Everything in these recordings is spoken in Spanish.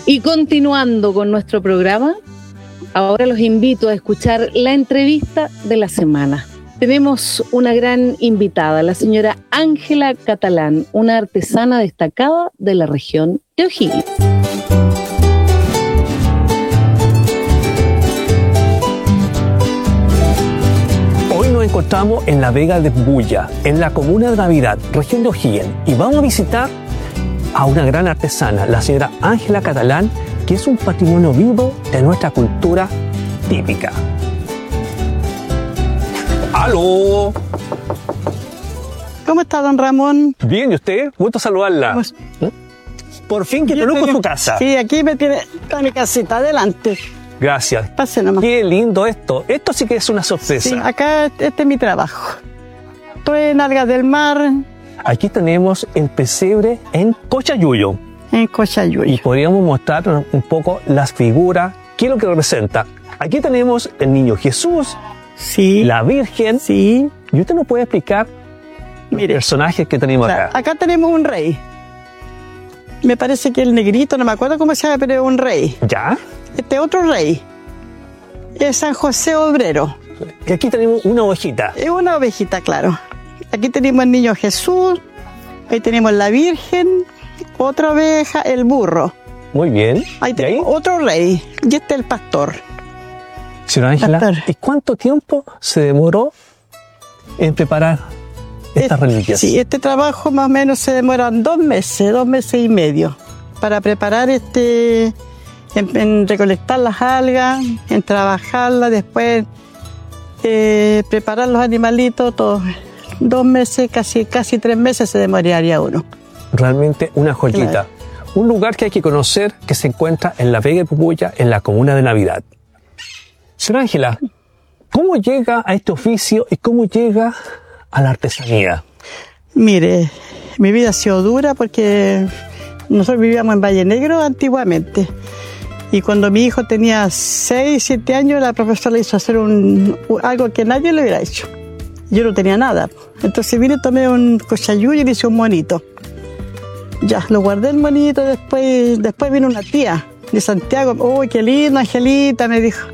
Y continuando con nuestro programa, ahora los invito a escuchar la entrevista de la semana. Tenemos una gran invitada, la señora Ángela Catalán, una artesana destacada de la región de O'Higgins. Hoy nos encontramos en la Vega de Pupuya, en la comuna de Navidad, región de O'Higgins, y vamos a visitar a una gran artesana, la señora Ángela Catalán, que es un patrimonio vivo de nuestra cultura típica. ¡Aló! ¿Cómo está, don Ramón? Bien, ¿y usted? Gusto saludarla. Por fin que conozco su casa. Sí, aquí me tiene, está mi casita, adelante. Gracias. Pase nomás. Qué lindo esto. Esto sí que es una sorpresa. Sí, acá este es mi trabajo. Estoy en Algas del Mar. Aquí tenemos el pesebre en Cochayuyo. En Cochayuyo. Y podríamos mostrar un poco las figuras, qué es lo que representa. Aquí tenemos el niño Jesús, sí, la Virgen. Sí. ¿Y usted nos puede explicar los personajes que tenemos acá? Acá tenemos un rey. Me parece que el negrito, no me acuerdo cómo se llama, pero es un rey. ¿Ya? Este otro rey es San José Obrero. Y aquí tenemos una ovejita. Es una ovejita, claro. Aquí tenemos el niño Jesús, ahí tenemos la Virgen, otra oveja, el burro. Muy bien. Ahí tenemos otro rey, y este es el pastor. Señora Ángela, ¿y cuánto tiempo se demoró en preparar estas reliquias? Sí, este trabajo más o menos se demora 2 meses y medio, para preparar en recolectar las algas, en trabajarlas, después preparar los animalitos, todo. 2 meses, casi 3 meses se demoraría uno. Realmente una joyita. Claro. Un lugar que hay que conocer, que se encuentra en la Vega de Pupuya, en la comuna de Navidad. Señora Ángela, ¿cómo llega a este oficio y cómo llega a la artesanía? Mire, mi vida ha sido dura porque nosotros vivíamos en Valle Negro antiguamente. Y cuando mi hijo tenía 6, 7 años, la profesora le hizo hacer algo que nadie le hubiera hecho. Yo no tenía nada. Entonces vine, tomé un cochayuyo y le hice un monito. Ya, lo guardé el monito, después vino una tía de Santiago. ¡Uy, qué lindo, Angelita!, me dijo.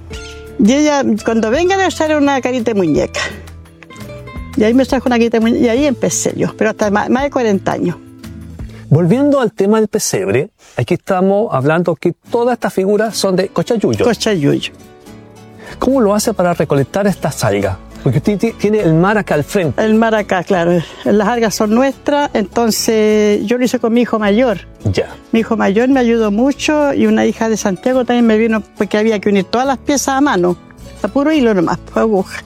Y ella, cuando venga, le traer una carita de muñeca. Y ahí me trajo una carita de muñeca y ahí empecé yo, pero hasta más de 40 años. Volviendo al tema del pesebre, aquí estamos hablando que todas estas figuras son de Cochayuyo. Cochayuyo. ¿Cómo lo hace para recolectar estas algas? Porque usted tiene el mar acá al frente. El mar acá, claro. Las algas son nuestras, entonces yo lo hice con mi hijo mayor. Ya. Mi hijo mayor me ayudó mucho y una hija de Santiago también me vino porque había que unir todas las piezas a mano, a puro hilo nomás, por aguja.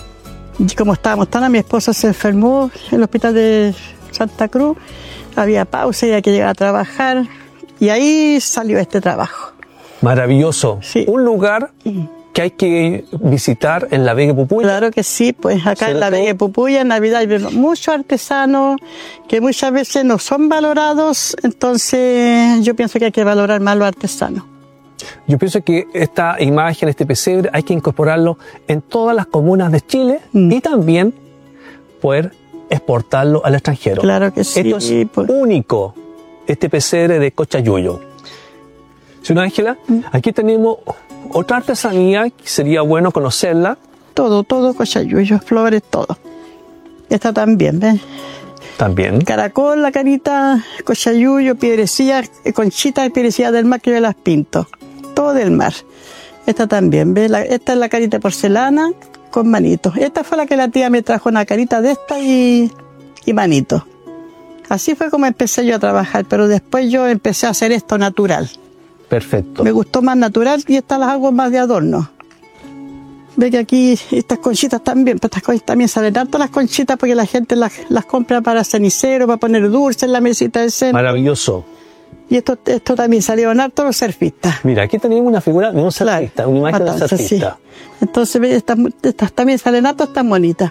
Y como estábamos tan, mi esposo se enfermó en el hospital de Santa Cruz, había pausa y había que llegar a trabajar y ahí salió este trabajo. Maravilloso. Sí. Un lugar que hay que visitar en la Vega de Pupuya. Claro que sí, pues acá en la Vega de Pupuya, en Navidad, hay muchos artesanos que muchas veces no son valorados, entonces yo pienso que hay que valorar más los artesanos. Yo pienso que esta imagen, este pesebre, hay que incorporarlo en todas las comunas de Chile y también poder exportarlo al extranjero. Claro que sí. Esto es único, este pesebre de Cochayuyo. Señora Ángela, aquí tenemos otra artesanía que sería bueno conocerla. Todo Cochayuyo, flores, todo. Esta también, ¿ves? También. Caracol, la carita, Cochayuyo, piedrecillas, conchitas de piedrecillas del mar que yo las pinto. Todo del mar. Esta también, ¿ves? Esta es la carita de porcelana con manitos. Esta fue la que la tía me trajo, una carita de esta y manitos. Así fue como empecé yo a trabajar, pero después yo empecé a hacer esto natural. Perfecto. Me gustó más natural y estas las hago más de adorno. Ve que aquí estas conchitas también, estas conchitas también salen harto las conchitas porque la gente las compra para cenicero, para poner dulce en la mesita de cena. Maravilloso. Y esto también salieron harto los surfistas. Mira, aquí tenemos una figura de un surfista, claro, una imagen de un surfista. Sí. Entonces, ve, estas también salen harto, están bonitas.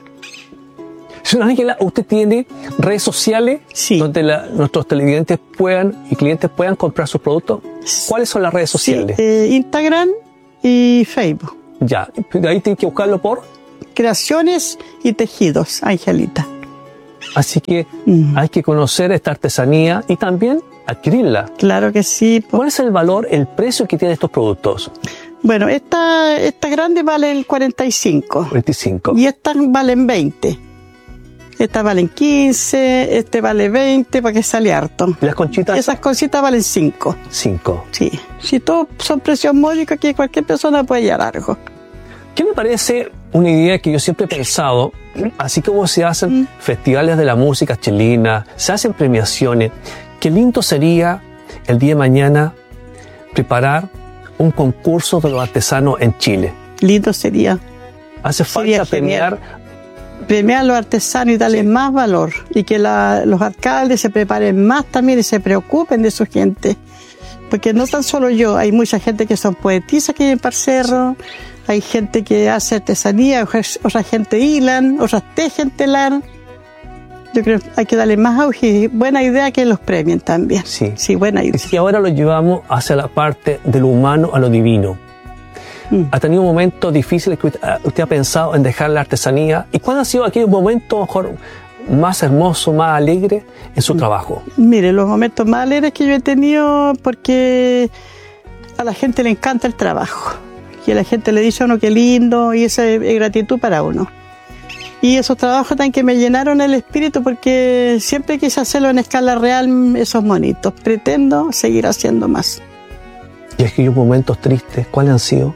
Señora Ángela, ¿usted tiene redes sociales donde nuestros televidentes y clientes puedan comprar sus productos? ¿Cuáles son las redes sociales? Instagram y Facebook. Ya, ahí tienen que buscarlo por Creaciones y Tejidos, Angelita. Así que hay que conocer esta artesanía y también adquirirla. Claro que sí. ¿Cuál es el valor, el precio que tienen estos productos? Bueno, esta grande vale el 45. 25. Y estas valen 20. Estas valen 15, este vale 20 porque sale harto. ¿Y las conchitas? Esas cositas valen 5. 5. Sí. Si todos son precios módicos que cualquier persona puede llevar algo. ¿Qué me parece una idea que yo siempre he pensado? Así como se hacen festivales de la música chilena, se hacen premiaciones, qué lindo sería el día de mañana preparar un concurso de los artesanos en Chile. Lindo sería. Hace falta premiar a los artesanos y darles más valor. Y que los alcaldes se preparen más también y se preocupen de su gente. Porque no tan solo yo, hay mucha gente que son poetisas que viven para el cerro, hay gente que hace artesanía, otra gente hilan, otras tejen telar. Yo creo que hay que darle más auge y buena idea que los premien también. Sí, buena idea. Y si ahora lo llevamos hacia la parte de lo humano a lo divino. ¿Ha tenido momentos difíciles que usted ha pensado en dejar la artesanía? ¿Y cuál ha sido aquel momento mejor más hermoso, más alegre en su trabajo? Mire, los momentos más alegres que yo he tenido porque a la gente le encanta el trabajo. Y a la gente le dice a uno qué lindo y esa es gratitud para uno. Y esos trabajos también que me llenaron el espíritu porque siempre quise hacerlo en escala real, esos monitos. Pretendo seguir haciendo más. ¿Y aquellos momentos tristes, cuáles han sido?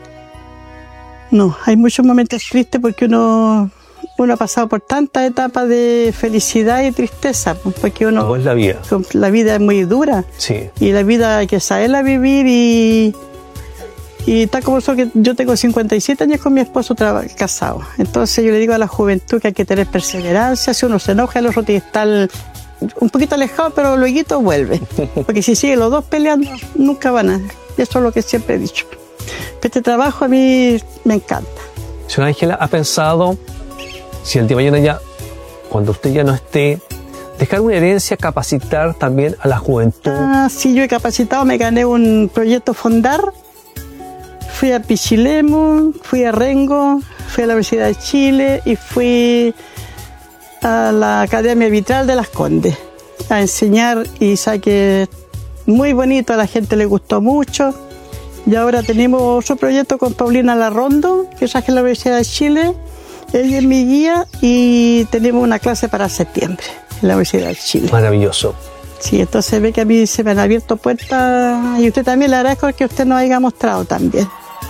No, hay muchos momentos tristes porque uno ha pasado por tantas etapas de felicidad y tristeza. Porque ¿Cómo es la vida? La vida es muy dura. Sí. Y la vida hay que saberla vivir y está como eso que yo tengo 57 años con mi esposo casado. Entonces yo le digo a la juventud que hay que tener perseverancia. Si uno se enoja, el otro tiene que estar un poquito alejado, pero luego vuelve. Porque si siguen los dos peleando, nunca van a... Eso es lo que siempre he dicho. Este trabajo a mí me encanta. Señora Ángela, ¿ha pensado, si el día de mañana ya, cuando usted ya no esté, dejar una herencia, capacitar también a la juventud? Sí, yo he capacitado, me gané un proyecto Fondar. Fui a Pichilemu, fui a Rengo, fui a la Universidad de Chile y fui a la Academia Vitral de Las Condes a enseñar y saqué muy bonito, a la gente le gustó mucho. Y ahora tenemos otro proyecto con Paulina Larrondo, que saqué en la Universidad de Chile. Ella es mi guía y tenemos una clase para septiembre en la Universidad de Chile. Maravilloso. Sí, entonces ve que a mí se me han abierto puertas y usted también le agradezco que usted nos haya mostrado también.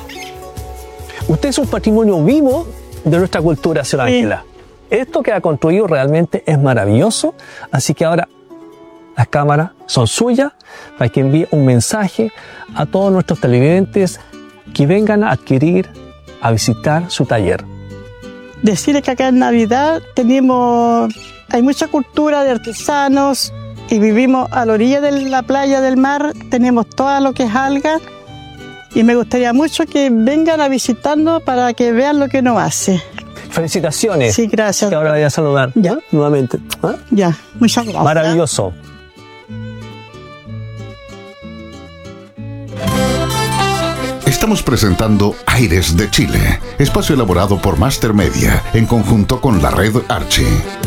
Usted es un patrimonio vivo de nuestra cultura, señora Ángela. Esto que ha construido realmente es maravilloso, así que ahora las cámaras son suyas para que envíe un mensaje a todos nuestros televidentes que vengan a adquirir, a visitar su taller. Decirles que acá en Navidad hay mucha cultura de artesanos y vivimos a la orilla de la playa del mar, tenemos todo lo que es alga y me gustaría mucho que vengan a visitarnos para que vean lo que uno hace. Felicitaciones. Sí, gracias. Que ahora voy a saludar. Ya. Nuevamente. Ya, muchas gracias. Maravilloso. Estamos presentando Aires de Chile, espacio elaborado por Master Media en conjunto con la red Archie.